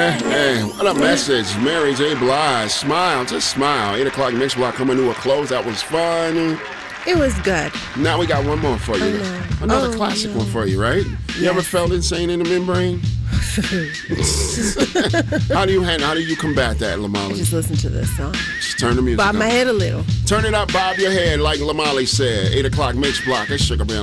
Hey, what a message. Mary J. Blige. Smile, just smile. 8 o'clock Mix Block coming to a close. That was fun. It was good. Now we got one more for you. Another classic one for you, right? You ever felt insane in the membrane? How do you combat that, Lamali? Just listen to this song. Just turn the music up. Bob my head a little. Turn it up, bob your head, like Lamali said. 8 o'clock Mix Block. It's Sugar Bear